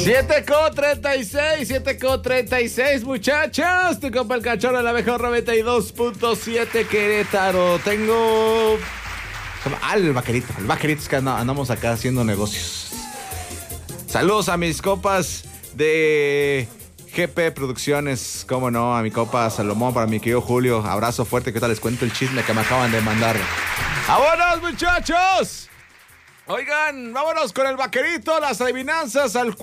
7:36, muchachos. Tu compa el cachorro de la mejor 92.7 Querétaro. Tengo... el vaquerito es que andamos acá haciendo negocios. Saludos a mis copas de GP Producciones, cómo no, a mi copa Salomón, para mi querido Julio. Abrazo fuerte, que tal les cuento el chisme que me acaban de mandar. ¡Vámonos, muchachos! Oigan, vámonos con el vaquerito, las adivinanzas al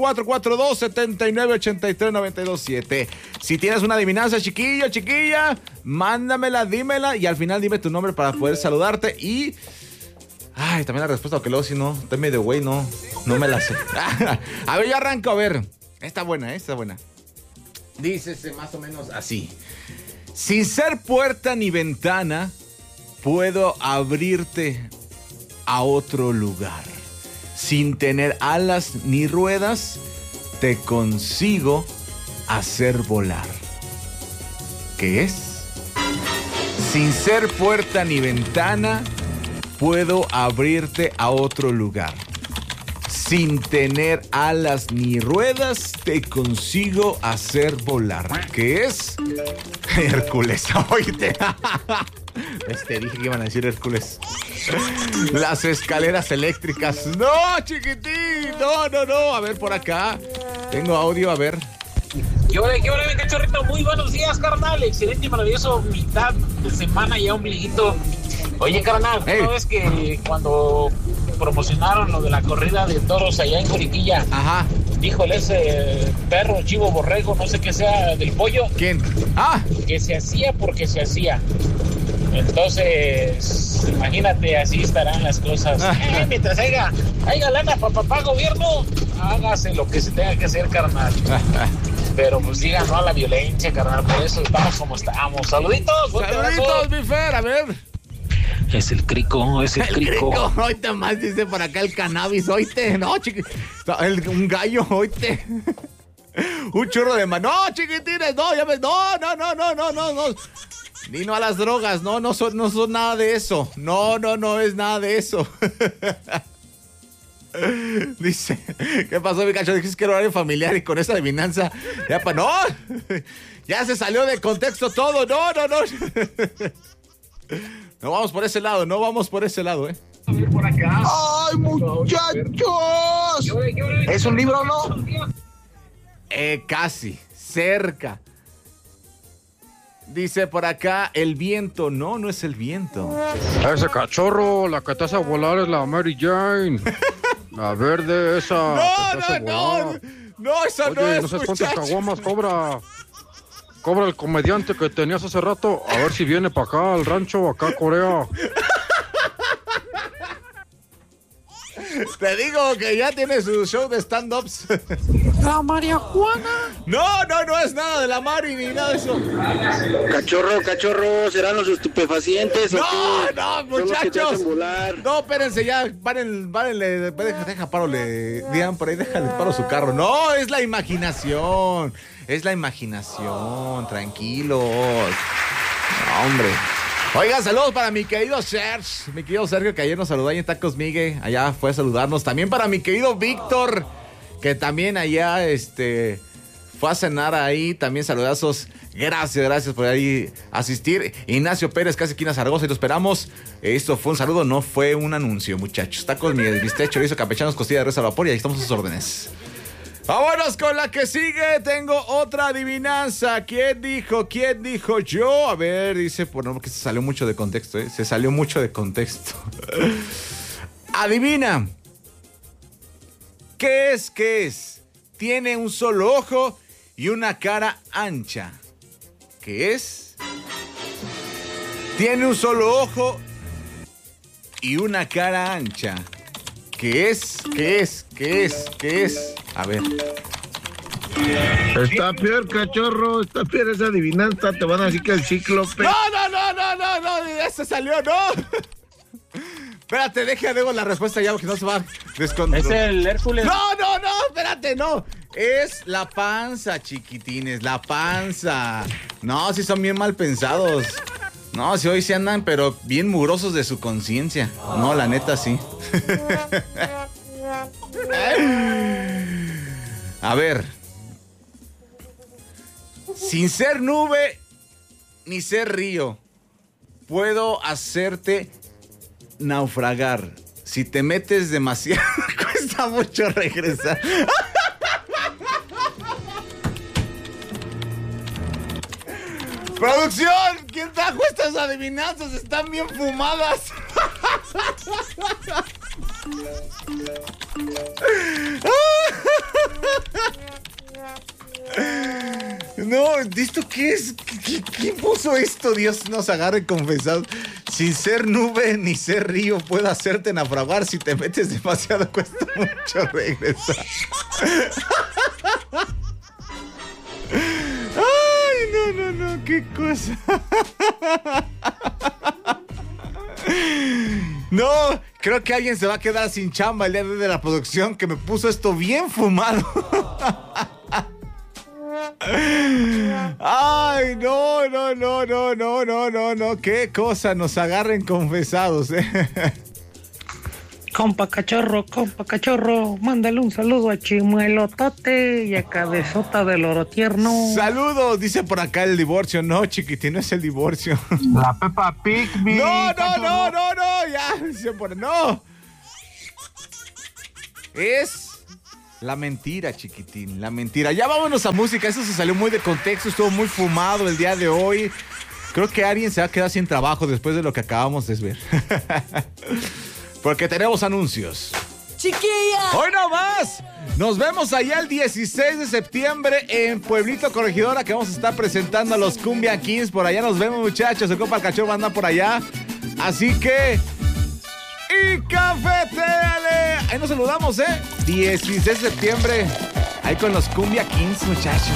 442-7983-927. Si tienes una adivinanza, chiquilla, mándamela, dímela y al final dime tu nombre para poder saludarte y... Ay, también la respuesta, que luego si no, estoy medio güey, no me la sé. A ver, yo arranco, a ver. Está buena. Dícese más o menos así. Sin ser puerta ni ventana, puedo abrirte a otro lugar. Sin tener alas ni ruedas, te consigo hacer volar. ¿Qué es? Sin ser puerta ni ventana, puedo abrirte a otro lugar. Sin tener alas ni ruedas, te consigo hacer volar. ¿Qué es? Hércules, oíste. Dije que iban a decir Hércules. Las escaleras eléctricas. No, chiquitín. No. A ver, por acá. Tengo audio, a ver. ¿Qué hora, mi cachorrito? Muy buenos días, carnal. Excelente y maravilloso mitad de semana ya, ombliguito. Oye, carnal, ¿tú ves que cuando promocionaron lo de la corrida de toros allá en Juriquilla? Ajá. Híjole, ese perro, chivo, borrego, no sé qué sea, del pollo. ¿Quién? Que se hacía porque se hacía. Entonces, imagínate, así estarán las cosas. Mientras haya lana para papá gobierno, hágase lo que se tenga que hacer, carnal. Pero pues digan no a la violencia, carnal. Por eso estamos como estamos. Saluditos, mi Fer, a ver. Es el crico. Ahorita más dice por acá el cannabis, oíste. No, un gallo, oíste. Un churro de mano. No, chiquitines, no, ya ves. No. Ni no a las drogas, no son nada de eso. No es nada de eso. Dice, ¿qué pasó, mi cacho? Dijiste que era horario familiar y con esa adivinanza, no, ya se salió de contexto todo, no. No vamos por ese lado, ¡Ay, muchachos! ¿Es un libro o no? Casi, cerca. Dice por acá, el viento. No es el viento. Ese cachorro, la que te hace volar es la Mary Jane. La verde, esa. No, esa Oye, no es, no sé muchacho. cuántas caguamas cobra el comediante que tenías hace rato. A ver si viene para acá, al rancho, acá a Corea. Te digo que ya tiene su show de stand-ups. La María Juana. No es nada de la Mari ni nada de eso. Cachorro, ¿serán los estupefacientes o qué? No, muchachos. No, espérense, ya, párenle, deja paro, digan por ahí, déjale paro su carro. No, es la imaginación, tranquilos. No, hombre. Oigan, saludos para mi querido Sergio, que ayer nos saludó ahí en Tacos Migue, allá fue a saludarnos. También para mi querido Víctor, que también allá fue a cenar ahí, también saludazos. Gracias por ahí asistir. Ignacio Pérez, casi esquina Zaragoza, y lo esperamos. Esto fue un saludo, no fue un anuncio, muchachos. Tacos Migue, bistec, chorizo, campechanos, costilla de res al vapor, y ahí estamos a sus órdenes. Vámonos con la que sigue. Tengo otra adivinanza. ¿Quién dijo yo? A ver, dice, que se salió mucho de contexto, Se salió mucho de contexto. Adivina. ¿Qué es? Tiene un solo ojo y una cara ancha. ¿Qué es? Tiene un solo ojo y una cara ancha. ¿Qué es? A ver. Está peor, cachorro, está peor esa adivinanza. Te van a decir que el cíclope. No, ya se salió, no. Espérate, dejo la respuesta ya porque no se va a descontrolar. Es el Hércules. No, espérate, no. Es la panza, chiquitines, la panza. No, sí son bien mal pensados. No, si hoy se andan, pero bien mugrosos de su conciencia. No, la neta, sí. A ver. Sin ser nube ni ser río, puedo hacerte naufragar. Si te metes demasiado, cuesta mucho regresar. ¡Producción! ¿Quién trajo estas adivinanzas? Están bien fumadas. No, ¿esto qué es? ¿Quién puso esto? Dios nos agarre confesados. Sin ser nube ni ser río, puedo hacerte naufragar. Si te metes demasiado, cuesta mucho regresar. Ay, no, qué cosa. No, creo que alguien se va a quedar sin chamba el día de la producción que me puso esto bien fumado. Ay, no, qué cosa, nos agarren confesados, Compa cachorro, mándale un saludo a Chimuelotote y a Cabezota del Oro Tierno. Saludos, dice por acá el divorcio. No, chiquitín, no es el divorcio. La Peppa Pig, mi No, cachorro. ya, no. Es la mentira, chiquitín, la mentira. Ya vámonos a música, eso se salió muy de contexto, estuvo muy fumado el día de hoy. Creo que alguien se va a quedar sin trabajo después de lo que acabamos de ver. Porque tenemos anuncios. ¡Chiquilla! ¡Hoy no más! Nos vemos allá el 16 de septiembre en Pueblito Corregidora, que vamos a estar presentando a los Cumbia Kings. Por allá nos vemos, muchachos. El compa el cachorro va a andar por allá. Así que... ¡y cafeteale! Ahí nos saludamos, 16 de septiembre. Ahí con los Cumbia Kings, muchachos.